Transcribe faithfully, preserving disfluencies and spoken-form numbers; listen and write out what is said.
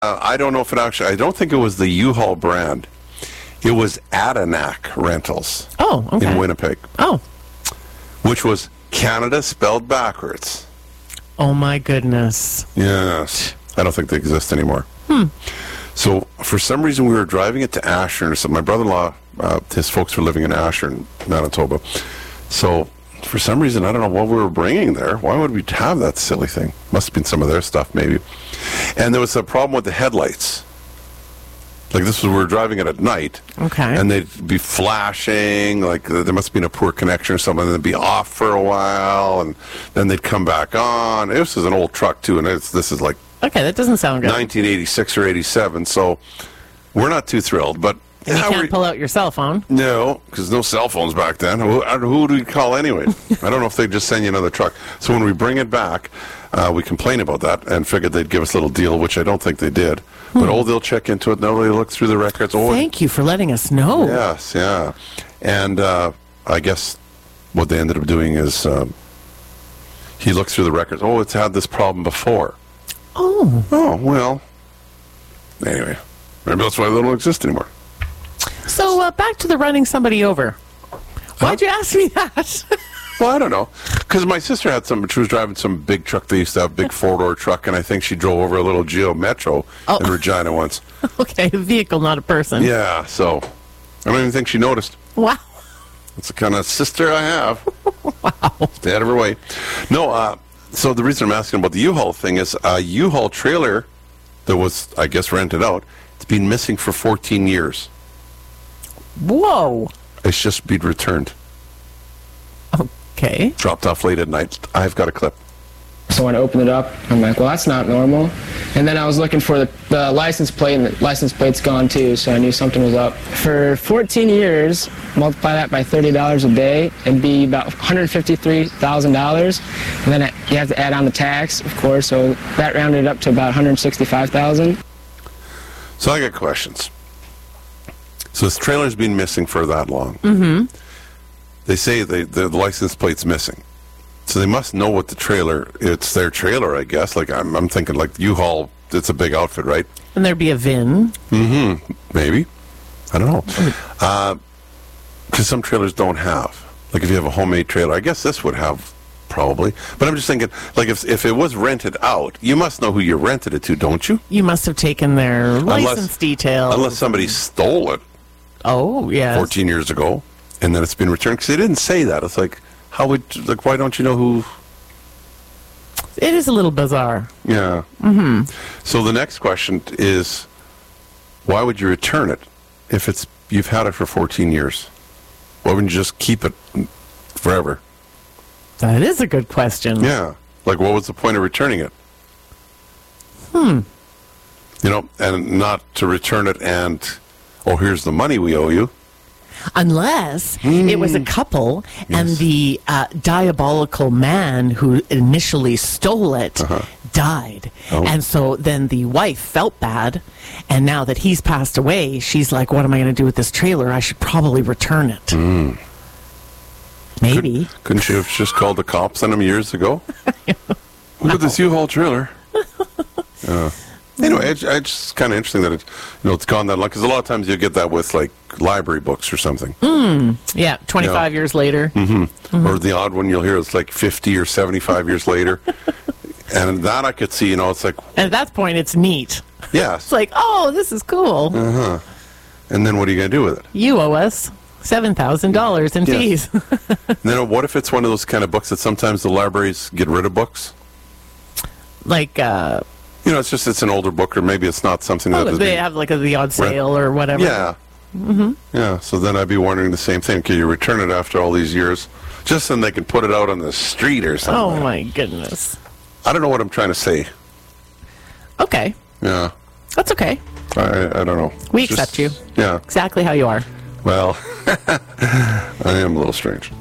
Uh, I don't know if it actually, I don't think it was the U-Haul brand. It was Adanac Rentals. Oh, okay. In Winnipeg. Oh. Which was Canada spelled backwards. Oh, my goodness. Yes. I don't think they exist anymore. Hmm. So, for some reason, we were driving it to Ashern or something. My brother-in-law, uh, his folks were living in Ashern, Manitoba. So, for some reason, I don't know what we were bringing there. Why would we have that silly thing? Must have been some of their stuff, maybe. And there was a problem with the headlights. Like, this was, we were driving it at night. Okay. And they'd be flashing, like there must have been a poor connection or something, and they'd be off for a while, and then they'd come back on. This is an old truck, too, and it's, this is like okay, that doesn't sound good. nineteen eighty-six or eighty-seven, so we're not too thrilled. But and you can't pull out your cell phone. No, because no cell phones back then. Who, who do we call anyway? I don't know if they'd just send you another truck. So when we bring it back, uh, we complain about that and figured they'd give us a little deal, which I don't think they did. Hmm. But oh, they'll check into it. Now they look through the records. Oh, thank you for letting us know. Yes, yeah. And uh, I guess what they ended up doing is uh, he looked through the records. Oh, it's had this problem before. Oh. Oh, well. Anyway, maybe that's why they don't exist anymore. So uh, back to the running somebody over. Why'd huh? you ask me that? Well, I don't know. Because my sister had some, she was driving some big truck. They used to have a big four-door truck, and I think she drove over a little Geo Metro oh. in Regina once. Okay, a vehicle, not a person. Yeah, so I don't even think she noticed. Wow. That's the kind of sister I have. Wow. Stay out of her way. No, uh, so the reason I'm asking about the U-Haul thing is a U-Haul trailer that was, I guess, rented out, it's been missing for fourteen years. Whoa. It's just been returned. Okay. Dropped off late at night. I've got a clip. So when I opened it up, I'm like, well, that's not normal. And then I was looking for the, the license plate, and the license plate's gone too, so I knew something was up. For fourteen years, multiply that by thirty dollars a day, it'd be about one hundred fifty-three thousand dollars. And then you have to add on the tax, of course, so that rounded up to about one hundred sixty-five thousand dollars. So I got questions. So this trailer's been missing for that long. Mm-hmm. They say they, the license plate's missing. So they must know what the trailer, it's their trailer, I guess. Like, I'm, I'm thinking, like, U-Haul, it's a big outfit, right? And there'd be a V I N. Mm-hmm. Maybe. I don't know. Because uh, some trailers don't have. Like, if you have a homemade trailer, I guess this would have, probably. But I'm just thinking, like, if if it was rented out, you must know who you rented it to, don't you? You must have taken their license unless, details. Unless somebody stole it. Oh, yes. fourteen years ago, and then it's been returned. Because they didn't say that. It's like, how would, like, why don't you know who? It is a little bizarre. Yeah. Mm-hmm. So the next question is, why would you return it if it's you've had it for fourteen years? Why wouldn't you just keep it forever? That is a good question. Yeah. Like, what was the point of returning it? Hmm. You know, and not to return it and, oh, here's the money we owe you. Unless mm. it was a couple yes. and the uh, diabolical man who initially stole it uh-huh. died. Oh. And so then the wife felt bad. And now that he's passed away, she's like, what am I going to do with this trailer? I should probably return it. Mm. Maybe. Could, couldn't you have just called the cops on him years ago? Look no. at this U-Haul trailer. uh. Anyway, it's, it's kind of interesting that it, you know, it's gone that long, because a lot of times you get that with, like, library books or something. Mm, yeah, twenty-five you know, years later. Mm-hmm. Mm-hmm. Or the odd one you'll hear, it's like fifty or seventy-five years later. And that I could see, you know, it's like... And at that point, it's neat. Yeah. It's like, oh, this is cool. Uh-huh. And then what are you going to do with it? You owe us seven thousand dollars in yes. fees. And then what if it's one of those kind of books that sometimes the libraries get rid of books? Like, uh... You know, it's just, it's an older book, or maybe it's not something oh, that... they have, like, a, the odd sale rent. or whatever. Yeah. Mm-hmm. Yeah, so then I'd be wondering the same thing. Can you return it after all these years? Just so they can put it out on the street or something. Oh, my goodness. I don't know what I'm trying to say. Okay. Yeah. That's okay. I, I don't know. We it's accept just, you. Yeah. Exactly how you are. Well, I am a little strange.